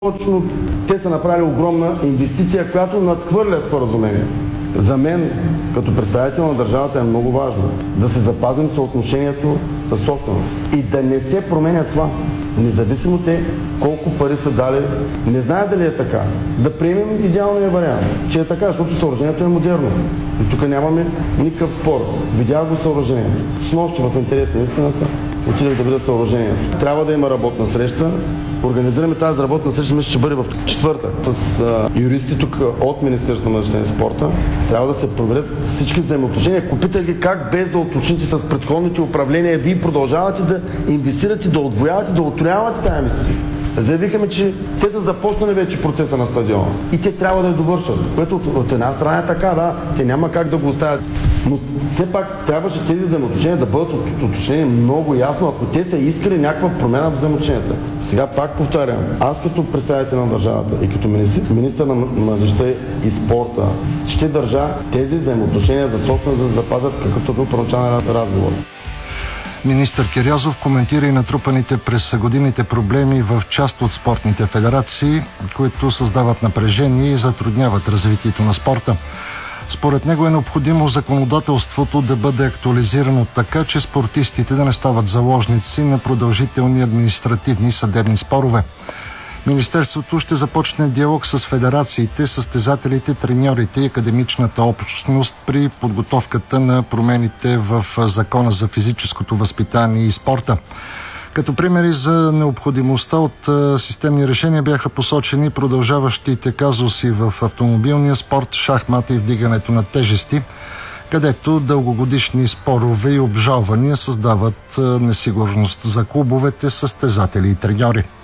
Точно те са направили огромна инвестиция, която надхвърля споразумение. За мен, като представител на държавата, е много важно да се запазим съотношението със собственост и да не се променя това. Независимо те колко пари са дали, не знае дали е така. Да приемем идеалния вариант, че е така, защото съоръжението е модерно. И тук нямаме никакъв спор. Видях го съоръжението. Снощи в интерес на истината отидах да видя съоръжението. Трябва да има работна среща. Организираме тази работна среща, мисля, ще бъде в четвъртък с юристи тук от Министерството на младежта и спорта. Трябва да се проверят всички взаимоотношения. Попитах ги как без да уточните с предходните управления, вие продължавате да инвестирате, да отвоявате, да отроявате тази инвестиция. Заявиха ми, че те са започнали вече процеса на стадиона и те трябва да я довършат. Което от една страна е така, да, те няма как да го оставят. Но все пак трябваше тези взаимоотношения да бъдат уточнени много ясно, ако те са искали някаква промяна в взаимоотношенията. Сега пак повтарям, аз като представител на държавата и като министър на младежта и спорта ще държа тези взаимоотношения за собственост да запазят какъвто бил първоначален разговор. Министър Кирязов коментира и натрупаните през годините проблеми в част от спортните федерации, които създават напрежение и затрудняват развитието на спорта. Според него е необходимо законодателството да бъде актуализирано така, че спортистите да не стават заложници на продължителни административни и съдебни спорове. Министерството ще започне диалог с федерациите, състезателите, треньорите и академичната общност при подготовката на промените в Закона за физическото възпитание и спорта. Като примери за необходимостта от системни решения бяха посочени продължаващите казуси в автомобилния спорт, шахмата и вдигането на тежести, където дългогодишни спорове и обжалвания създават несигурност за клубовете, състезатели и треньори.